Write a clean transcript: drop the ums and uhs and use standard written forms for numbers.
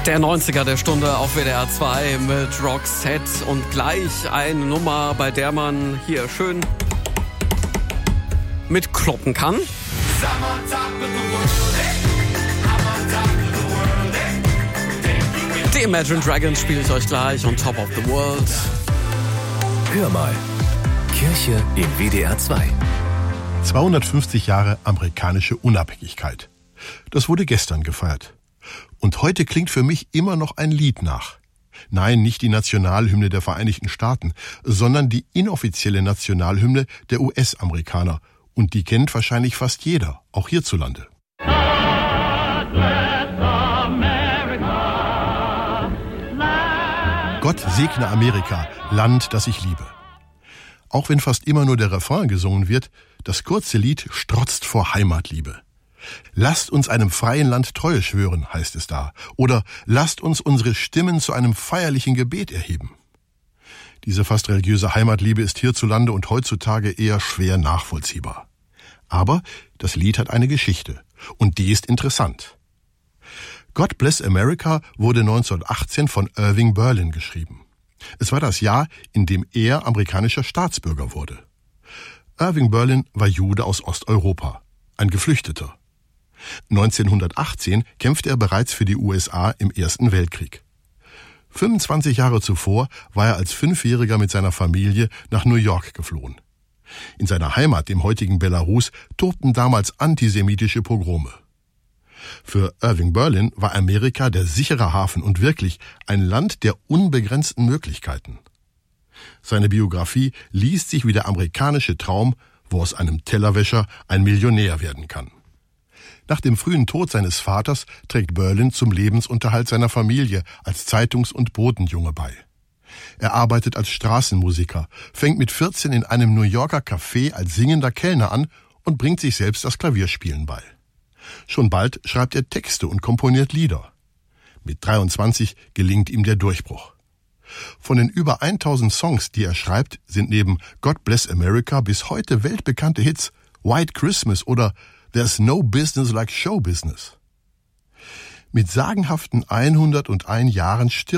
Der 90er der Stunde auf WDR 2 mit Roxette und gleich eine Nummer, bei der man hier schön mitkloppen kann. Die Imagine Dragons spiele ich euch gleich on Top of the World. Hör mal, Kirche im WDR 2. 250 Jahre amerikanische Unabhängigkeit. Das wurde gestern gefeiert. Und heute klingt für mich immer noch ein Lied nach. Nein, nicht die Nationalhymne der Vereinigten Staaten, sondern die inoffizielle Nationalhymne der US-Amerikaner. Und die kennt wahrscheinlich fast jeder, auch hierzulande. Gott segne Amerika, Land, das ich liebe. Auch wenn fast immer nur der Refrain gesungen wird, das kurze Lied strotzt vor Heimatliebe. Lasst uns einem freien Land Treue schwören, heißt es da. Oder lasst uns unsere Stimmen zu einem feierlichen Gebet erheben. Diese fast religiöse Heimatliebe ist hierzulande und heutzutage eher schwer nachvollziehbar. Aber das Lied hat eine Geschichte. Und die ist interessant. God Bless America wurde 1918 von Irving Berlin geschrieben. Es war das Jahr, in dem er amerikanischer Staatsbürger wurde. Irving Berlin war Jude aus Osteuropa, ein Geflüchteter. 1918 kämpfte er bereits für die USA im Ersten Weltkrieg. 25 Jahre zuvor war er als 5-Jähriger mit seiner Familie nach New York geflohen. In seiner Heimat, dem heutigen Belarus, tobten damals antisemitische Pogrome. Für Irving Berlin war Amerika der sichere Hafen und wirklich ein Land der unbegrenzten Möglichkeiten. Seine Biografie liest sich wie der amerikanische Traum, wo aus einem Tellerwäscher ein Millionär werden kann. Nach dem frühen Tod seines Vaters trägt Berlin zum Lebensunterhalt seiner Familie als Zeitungs- und Botenjunge bei. Er arbeitet als Straßenmusiker, fängt mit 14 in einem New Yorker Café als singender Kellner an und bringt sich selbst das Klavierspielen bei. Schon bald schreibt er Texte und komponiert Lieder. Mit 23 gelingt ihm der Durchbruch. Von den über 1000 Songs, die er schreibt, sind neben God Bless America bis heute weltbekannte Hits White Christmas oder There's No Business Like Show Business. Mit sagenhaften 101 Jahren stirbt